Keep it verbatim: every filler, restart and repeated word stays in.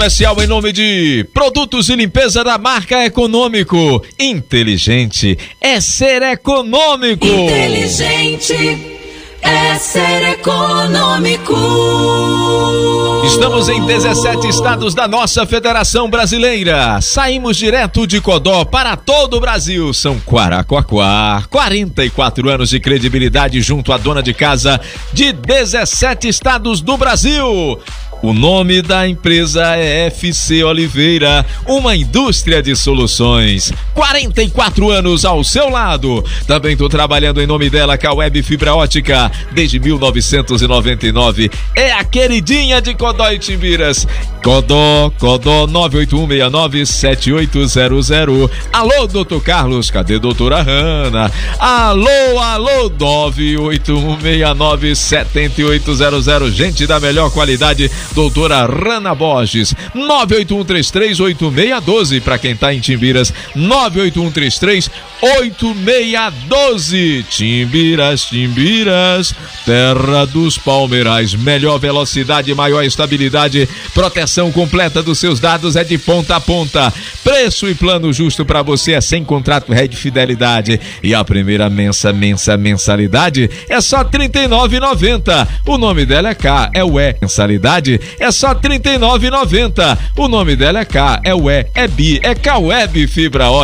Especial em nome de Produtos de Limpeza da marca Econômico. Inteligente é ser econômico. Inteligente é ser econômico. Estamos em dezessete estados da nossa Federação Brasileira. Saímos direto de Codó para todo o Brasil. São Quaraquaquá. quarenta e quatro anos de credibilidade junto à dona de casa de dezessete estados do Brasil. O nome da empresa é F C Oliveira, uma indústria de soluções. quarenta e quatro anos ao seu lado. Também estou trabalhando em nome dela com a Web Fibra Ótica desde mil novecentos e noventa e nove. É a queridinha de Codó e Timbiras. Codó, Codó nove oito um seis nove sete oito zero zero. Alô, doutor Carlos, cadê doutora Hanna? Alô, alô, nove oito um seis nove sete oito zero zero. Gente da melhor qualidade, doutora Rana Borges. Nove oito um três três oito seis um dois para quem tá em Timbiras. Nove oito um três três oito seis um dois. Timbiras, Timbiras, terra dos palmeirais. Melhor velocidade, maior estabilidade, proteção completa dos seus dados é de ponta a ponta. Preço e plano justo para você é sem contrato, rede fidelidade. E a primeira mensa, mensa, mensalidade é só trinta e nove reais e noventa centavos. O nome dela é K, é o E. Mensalidade é só trinta e nove reais e noventa centavos. O nome dela é K, é o E, é Bi, é K-Web Fibra Ótica.